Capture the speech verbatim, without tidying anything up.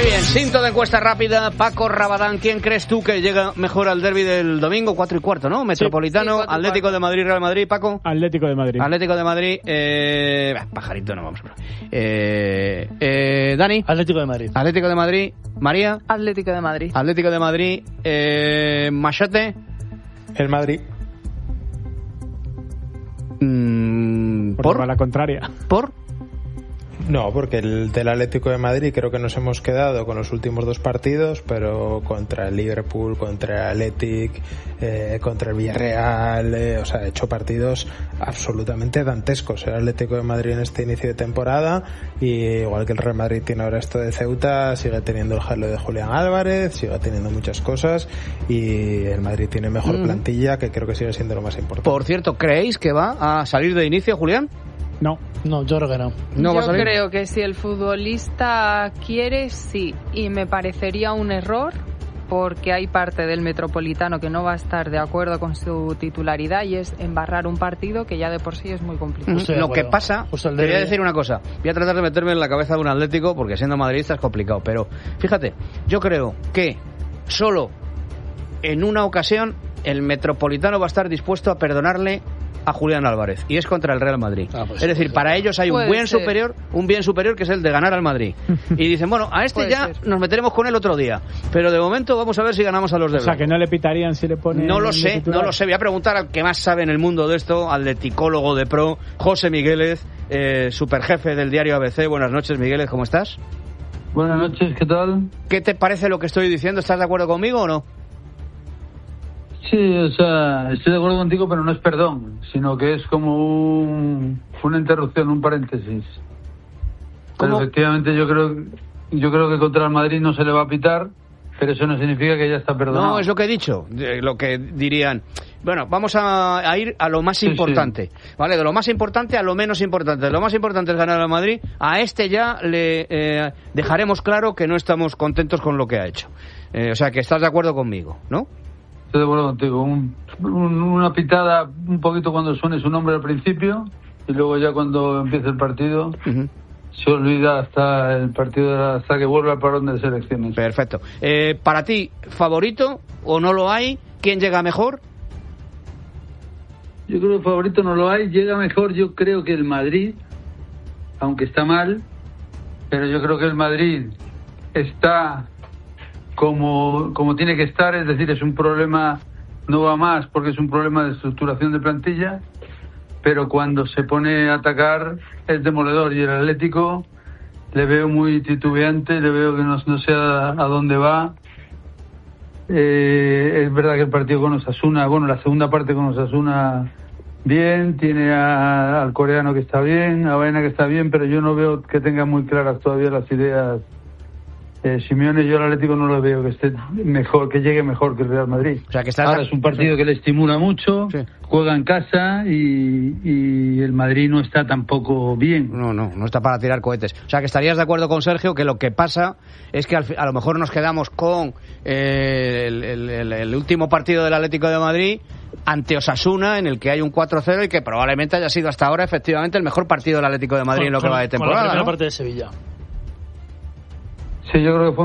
bien, cinto de encuesta rápida. Paco Rabadán, ¿quién crees tú que llega mejor al derbi del domingo? Cuatro y cuarto, ¿no? Metropolitano, sí, sí, Atlético de Madrid, Real Madrid, Paco. Atlético de Madrid. Atlético de Madrid, eh... pajarito no, vamos a ver. Eh... eh... Dani. Atlético de Madrid. Atlético de Madrid, María. Atlético de Madrid. Atlético de Madrid, eh... Machete. El Madrid. Mm, ¿Por? Por la contraria. ¿Por? No, porque el del Atlético de Madrid creo que nos hemos quedado con los últimos dos partidos, pero contra el Liverpool, contra el Athletic, eh, contra el Villarreal, eh, o sea, ha hecho partidos absolutamente dantescos el Atlético de Madrid en este inicio de temporada, y igual que el Real Madrid tiene ahora esto de Ceuta, sigue teniendo el jaleo de Julián Álvarez, sigue teniendo muchas cosas, y el Madrid tiene mejor mm. plantilla, que creo que sigue siendo lo más importante. Por cierto, ¿creéis que va a salir de inicio, Julián? No, no, yo creo que no. ¿No yo va a salir? Creo que si el futbolista quiere, sí. Y me parecería un error porque hay parte del Metropolitano que no va a estar de acuerdo con su titularidad y es embarrar un partido que ya de por sí es muy complicado. Mm-hmm. Lo que pasa, quería decir una cosa. Voy a tratar de meterme en la cabeza de un Atlético porque siendo madridista es complicado. Pero fíjate, yo creo que solo en una ocasión el Metropolitano va a estar dispuesto a perdonarle a Julián Álvarez, y es contra el Real Madrid. Ah, pues es decir, para ellos hay un bien ser. superior, un bien superior que es el de ganar al Madrid. Y dicen, bueno, a este Puede ya ser. nos meteremos con él otro día, pero de momento vamos a ver si ganamos a los de O sea, que no le pitarían si le ponen... No lo sé, no lo sé. Voy a preguntar al que más sabe en el mundo de esto, al leticólogo de pro, José Migueles, eh, superjefe del diario A B C. Buenas noches, Migueles, ¿cómo estás? Buenas noches, ¿qué tal? ¿Qué te parece lo que estoy diciendo? ¿Estás de acuerdo conmigo o no? Sí, o sea, estoy de acuerdo contigo, pero no es perdón, sino que es como un, una interrupción, un paréntesis. Pero ¿Cómo? efectivamente yo creo, yo creo que contra el Madrid no se le va a pitar, pero eso no significa que ya está perdonado. No, es lo que he dicho, lo que dirían. Bueno, vamos a, a ir a lo más sí, importante, sí. ¿vale? De lo más importante a lo menos importante. Lo más importante es ganar al Madrid. A este ya le eh, dejaremos claro que no estamos contentos con lo que ha hecho. Eh, o sea, que estás de acuerdo conmigo, ¿no? Estoy de acuerdo contigo. Un, un, una pitada un poquito cuando suene su nombre al principio y luego ya cuando empiece el partido uh-huh. se olvida hasta el partido, hasta que vuelva al parón de selecciones. Perfecto. Eh, ¿Para ti, favorito o no lo hay? ¿Quién llega mejor? Yo creo que favorito no lo hay. Llega mejor, yo creo que el Madrid, aunque está mal, pero yo creo que el Madrid está... Como, como tiene que estar, es decir, es un problema, no va más porque es un problema de estructuración de plantilla, pero cuando se pone a atacar es demoledor, y el Atlético le veo muy titubeante, le veo que no, no sé a, a dónde va. Eh, es verdad que el partido con Osasuna, bueno, la segunda parte con Osasuna bien, tiene a, al coreano que está bien, a Baena que está bien, pero yo no veo que tenga muy claras todavía las ideas. Eh, Simeone, yo al Atlético no lo veo que esté mejor, que llegue mejor que el Real Madrid. O sea, que está... Ahora es un partido que le estimula mucho, sí. juega en casa y, y el Madrid no está tampoco bien. No, no, no está para tirar cohetes. O sea, que estarías de acuerdo con Sergio que lo que pasa es que al, a lo mejor nos quedamos con eh, el, el, el, el último partido del Atlético de Madrid ante Osasuna, en el que hay un cuatro cero y que probablemente haya sido hasta ahora efectivamente el mejor partido del Atlético de Madrid con, en lo que con, va de temporada. Con la primera ¿no? parte de Sevilla. Sí, yo creo que fue